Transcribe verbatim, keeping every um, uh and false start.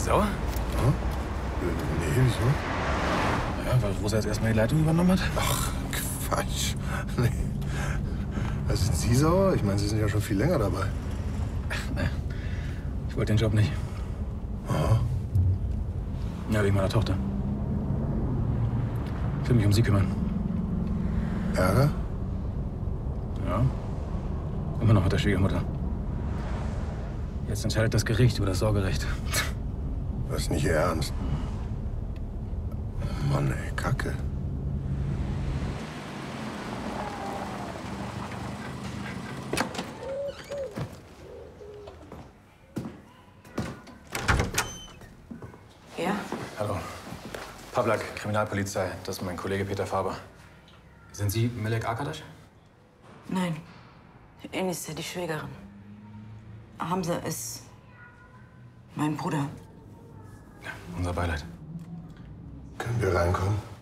sauer? Hm? Nee, wieso? Ja, weil Rosa jetzt erstmal die Leitung übernommen hat. Ach, Quatsch. Nee. Was, sind Sie sauer? Ich meine, Sie sind ja schon viel länger dabei. Nee. Ich wollte den Job nicht. Aha. Ja, wegen meiner Tochter. Ich will mich um sie kümmern. Ärger? Ja. Immer noch mit der Schwiegermutter. Jetzt entscheidet das Gericht über das Sorgerecht. Das ist nicht Ihr Ernst. Oh Mann, ey, Kacke. Ja? Hallo. Pavlak, Kriminalpolizei. Das ist mein Kollege Peter Faber. Sind Sie Melek Arkadasch? Nein. Enis, die Schwägerin. Hamza ist mein Bruder. Ja, unser Beileid. Können wir reinkommen?